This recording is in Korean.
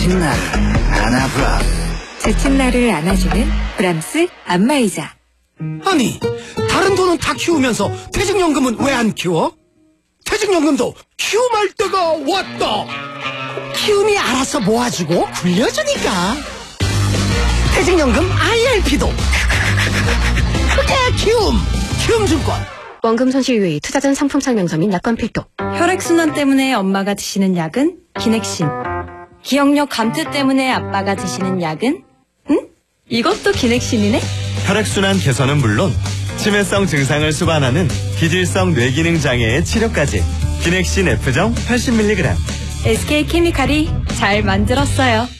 지친 나를 안아브라스. 지친 나를 안아주는 브람스 안마의자. 아니, 다른 돈은 다 키우면서 퇴직연금은 왜 안 키워? 퇴직연금도 키움할 때가 왔다. 키움이 알아서 모아주고 굴려주니까. 퇴직연금 IRP도 크게 키움증권. 원금 손실 유의, 투자 전 상품 설명서 및 약관 필독. 혈액순환 때문에 엄마가 드시는 약은 기넥신. 기억력 감퇴 때문에 아빠가 드시는 약은? 응? 이것도 기넥신이네? 혈액순환 개선은 물론 치매성 증상을 수반하는 기질성 뇌기능 장애의 치료까지. 기넥신 F정 80mg. SK케미칼이 잘 만들었어요.